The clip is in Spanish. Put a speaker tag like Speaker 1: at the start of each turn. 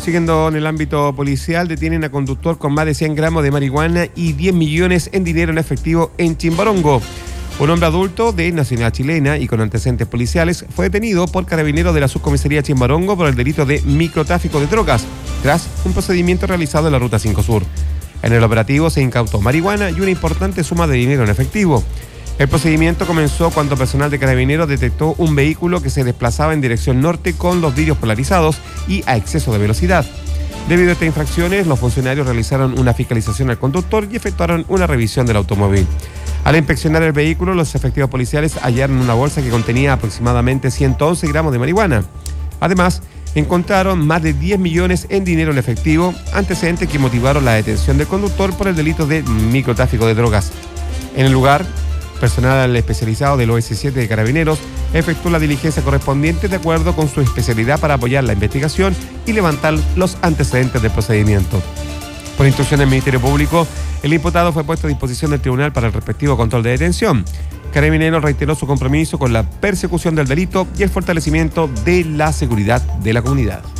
Speaker 1: Siguiendo en el ámbito policial, detienen a conductor con más de 100 gramos de marihuana y 10 millones en dinero en efectivo en Chimbarongo. Un hombre adulto de nacionalidad chilena y con antecedentes policiales fue detenido por carabineros de la subcomisaría Chimbarongo por el delito de microtráfico de drogas, tras un procedimiento realizado en la Ruta 5 Sur. En el operativo se incautó marihuana y una importante suma de dinero en efectivo. El procedimiento comenzó cuando personal de carabineros detectó un vehículo que se desplazaba en dirección norte con los vidrios polarizados y a exceso de velocidad. Debido a estas infracciones, los funcionarios realizaron una fiscalización al conductor y efectuaron una revisión del automóvil. Al inspeccionar el vehículo, los efectivos policiales hallaron una bolsa que contenía aproximadamente 111 gramos de marihuana. Además, encontraron más de 10 millones en dinero en efectivo, antecedentes que motivaron la detención del conductor por el delito de microtráfico de drogas. En el lugar, personal especializado del OS7 de Carabineros efectuó la diligencia correspondiente de acuerdo con su especialidad para apoyar la investigación y levantar los antecedentes del procedimiento. Por instrucción del Ministerio Público, el imputado fue puesto a disposición del tribunal para el respectivo control de detención. Carabineros reiteró su compromiso con la persecución del delito y el fortalecimiento de la seguridad de la comunidad.